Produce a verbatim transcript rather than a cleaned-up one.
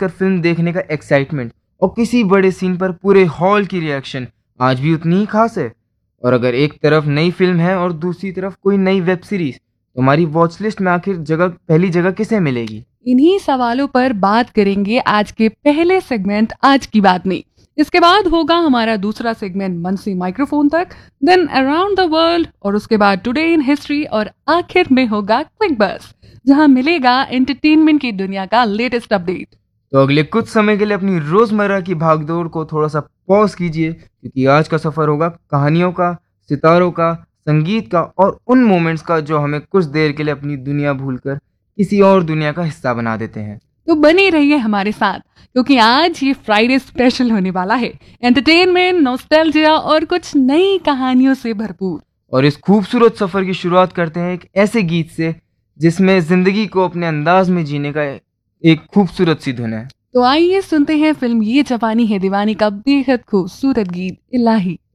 बैठकर फिल्म देखने का एक्साइटमेंट और किसी बड़े सीन पर पूरे हॉल की रिएक्शन आज भी उतनी ही खास है। और अगर एक तरफ नई फिल्म है और दूसरी तरफ कोई नई वेब सीरीज, तो हमारी वॉच लिस्ट में आखिर जगह पहली जगह किसे मिलेगी? इन्हीं सवालों पर बात करेंगे आज के पहले सेगमेंट आज की बात में। इसके बाद होगा हमारा दूसरा सेगमेंट मन से माइक्रोफोन तक, देन अराउंड द वर्ल्ड, और उसके बाद टुडे इन हिस्ट्री, और आखिर में होगा क्विक बस, जहां मिलेगा एंटरटेनमेंट की दुनिया का लेटेस्ट अपडेट। तो अगले कुछ समय के लिए अपनी रोजमर्रा की भागदौड़ को थोड़ा सा पॉज कीजिए, क्योंकि आज का सफर होगा कहानियों का, सितारों का, संगीत का और उन मोमेंट्स का जो हमें कुछ देर के लिए अपनी दुनिया भूलकर किसी और दुनिया का हिस्सा बना देते हैं। तो बने रहिए हमारे साथ, क्योंकि आज ये फ्राइडे स्पेशल होने वाला है, एंटरटेनमेंट, नॉस्टैल्जिया और कुछ नई कहानियों से भरपूर। और इस खूबसूरत सफर की शुरुआत करते हैं एक ऐसे गीत से जिसमें जिंदगी को अपने अंदाज में जीने का एक खूबसूरत सी धुन है। तो आइए सुनते हैं फिल्म ये जवानी है दीवानी का बेहद खूबसूरत गीत इलाही।